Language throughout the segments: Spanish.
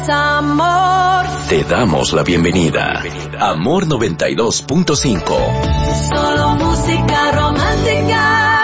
Amor. Te damos la bienvenida. Amor 92.5. Solo música romántica.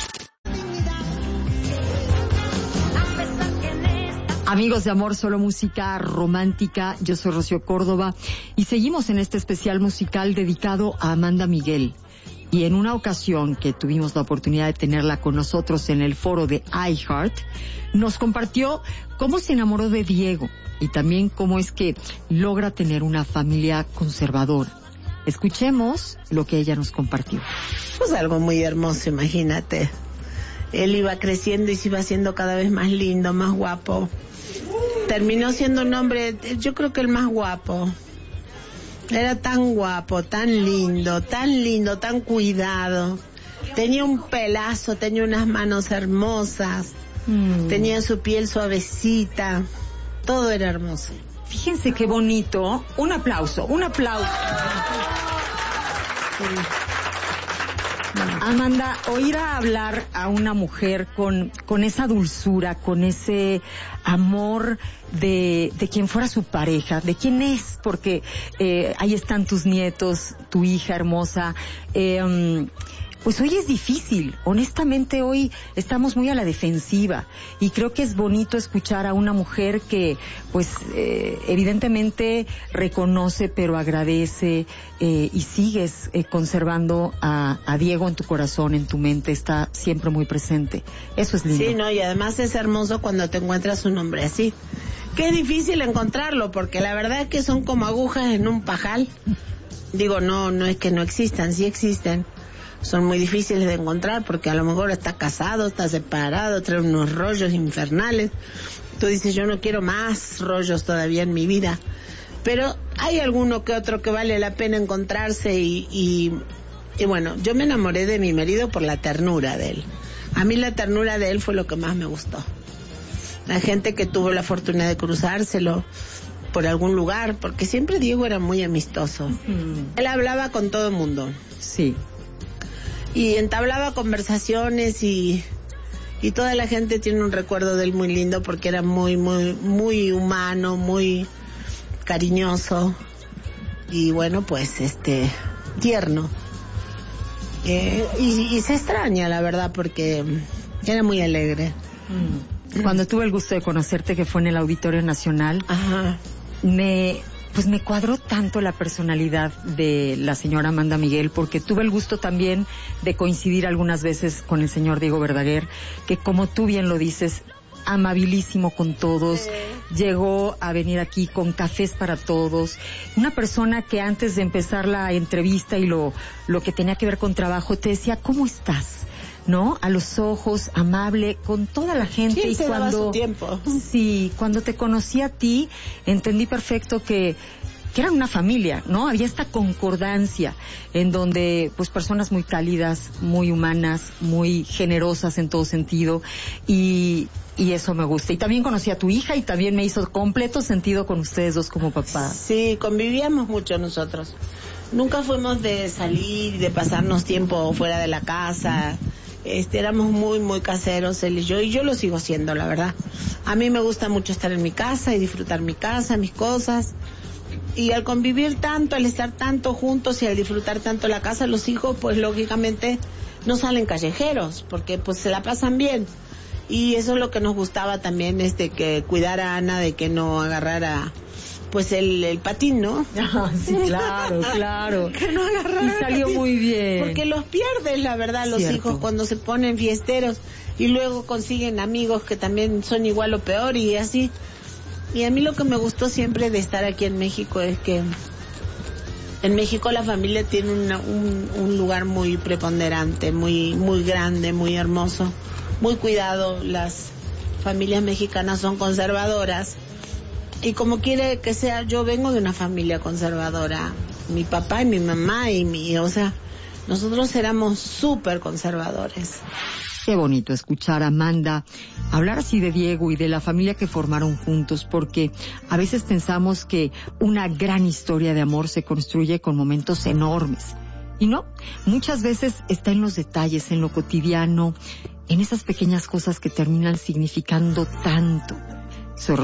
Amigos de Amor, solo música romántica, yo soy Rocío Córdoba y seguimos en este especial musical dedicado a Amanda Miguel. Y en una ocasión que tuvimos la oportunidad de tenerla con nosotros en el foro de iHeart, nos compartió cómo se enamoró de Diego y también cómo es que logra tener una familia conservadora. Escuchemos lo que ella nos compartió. Pues algo muy hermoso, imagínate. Él iba creciendo y se iba haciendo cada vez más lindo, más guapo. Terminó siendo un hombre, yo creo que el más guapo. Era tan guapo, tan lindo, tan cuidado. Tenía un pelazo, tenía unas manos hermosas, tenía su piel suavecita. Todo era hermoso. Fíjense qué bonito. Un aplauso, un aplauso. Amanda, oír hablar a una mujer con esa dulzura, con ese amor de quien fuera su pareja, de quién es, porque ahí están tus nietos, tu hija hermosa. Pues hoy es difícil, honestamente hoy estamos muy a la defensiva y creo que es bonito escuchar a una mujer que pues evidentemente reconoce pero agradece y sigues conservando a Diego en tu corazón, en tu mente, está siempre muy presente. Eso es lindo. Sí, no, y además es hermoso cuando te encuentras un hombre así. Que es difícil encontrarlo porque la verdad es que son como agujas en un pajal. Digo, no es que no existan, sí existen. Son muy difíciles de encontrar porque a lo mejor está casado, está separado, trae unos rollos infernales. Tú dices, yo no quiero más rollos todavía en mi vida. Pero hay alguno que otro que vale la pena encontrarse y bueno, yo me enamoré de mi marido por la ternura de él. A mí la ternura de él fue lo que más me gustó. La gente que tuvo la fortuna de cruzárselo por algún lugar, porque siempre Diego era muy amistoso. Él hablaba con todo el mundo. Sí. Y entablaba conversaciones y toda la gente tiene un recuerdo de él muy lindo porque era muy humano, muy cariñoso y bueno, pues tierno. Y se extraña, la verdad, porque era muy alegre. Cuando tuve el gusto de conocerte, que fue en el Auditorio Nacional, ajá, me cuadró tanto la personalidad de la señora Amanda Miguel, porque tuve el gusto también de coincidir algunas veces con el señor Diego Verdaguer, que como tú bien lo dices, amabilísimo con todos, llegó a venir aquí con cafés para todos, una persona que antes de empezar la entrevista y lo que tenía que ver con trabajo, te decía, ¿cómo estás? ¿No? A los ojos, amable, con toda la gente. Sí, y se daba su tiempo. Sí, cuando te conocí a ti, entendí perfecto que eran una familia, ¿no? Había esta concordancia en donde, pues, personas muy cálidas, muy humanas, muy generosas en todo sentido, y eso me gusta. Y también conocí a tu hija y también me hizo completo sentido con ustedes dos como papás. Sí, convivíamos mucho nosotros. Nunca fuimos de salir, de pasarnos tiempo fuera de la casa. Éramos muy caseros él y yo lo sigo siendo, la verdad. A mí me gusta mucho estar en mi casa y disfrutar mi casa, mis cosas. Y al convivir tanto, al estar tanto juntos y al disfrutar tanto la casa, los hijos, pues lógicamente no salen callejeros, porque pues se la pasan bien. Y eso es lo que nos gustaba también, que cuidara a Ana de que no agarrara pues el patín, ¿no? Ah, sí, claro. Que no agarrara. Y salió muy bien. Porque los pierdes, la verdad, los hijos cuando se ponen fiesteros y luego consiguen amigos que también son igual o peor y así. Y a mí lo que me gustó siempre de estar aquí en México es que en México la familia tiene un lugar muy preponderante, muy grande, muy hermoso, muy cuidado. Las familias mexicanas son conservadoras. Y como quiere que sea, yo vengo de una familia conservadora. Mi papá y mi mamá nosotros éramos súper conservadores. Qué bonito escuchar a Amanda hablar así de Diego y de la familia que formaron juntos, porque a veces pensamos que una gran historia de amor se construye con momentos enormes. Y no, muchas veces está en los detalles, en lo cotidiano, en esas pequeñas cosas que terminan significando tanto. Soy